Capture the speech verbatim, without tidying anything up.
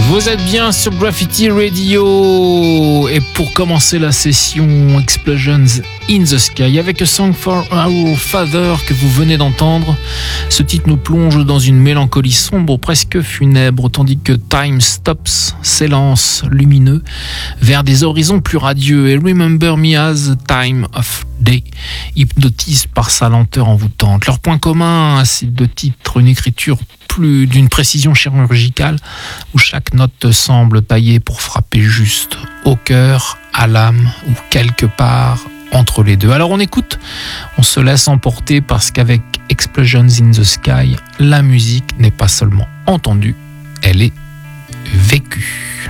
Vous êtes bien sur Graffiti Radio et pour commencer la session Explosions in the Sky avec A Song for Our Father que vous venez d'entendre. Ce titre nous plonge dans une mélancolie sombre, presque funèbre, tandis que Time Stops s'élance lumineux vers des horizons plus radieux et Remember Me As Time of Day hypnotise par sa lenteur envoûtante. Leur point commun, c'est deux titres, une écriture plus d'une précision chirurgicale où chaque note semble taillée pour frapper juste au cœur, à l'âme ou quelque part entre les deux. Alors on écoute, on se laisse emporter parce qu'avec Explosions in the Sky, la musique n'est pas seulement entendue, elle est vécue.